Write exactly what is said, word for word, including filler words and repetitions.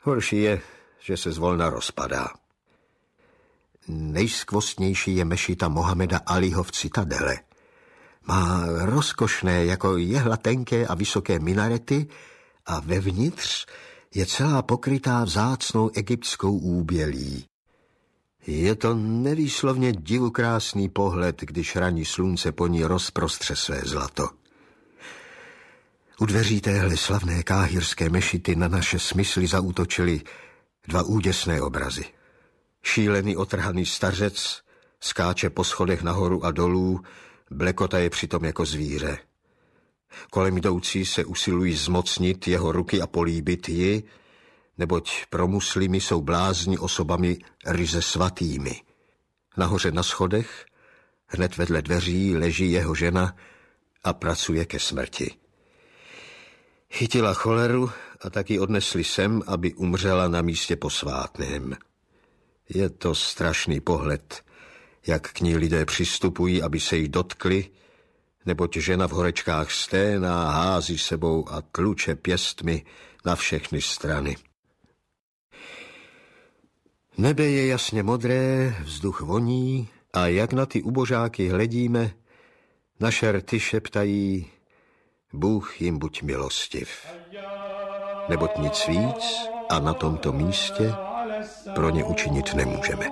Horší je, že se zvolna rozpadá. Nejskvostnější je mešita Mohameda Alího v Citadele. Má rozkošné jako jehla tenké a vysoké minarety a vevnitř je celá pokrytá vzácnou egyptskou úbělí. Je to nevýslovně divokrásný pohled, když ranní slunce po ní rozprostře své zlato. U dveří téhle slavné káhirské mešity na naše smysly zaútočily dva úděsné obrazy. Šílený otrhaný stařec skáče po schodech nahoru a dolů, blekota je přitom jako zvíře. Kolem jdoucí se usilují zmocnit jeho ruky a políbit ji, neboť pro muslimy jsou blázni osobami ryze svatými. Nahoře na schodech, hned vedle dveří, leží jeho žena a pracuje ke smrti. Chytila choleru a taky odnesli sem, aby umřela na místě posvátném. Je to strašný pohled, jak k ní lidé přistupují, aby se jí dotkli, neboť žena v horečkách sténá, hází sebou a tluče pěstmi na všechny strany. Nebe je jasně modré, vzduch voní a jak na ty ubožáky hledíme, naše rty šeptají: Bůh jim buď milostiv. Neboť nic víc a na tomto místě pro ně učinit nemůžeme.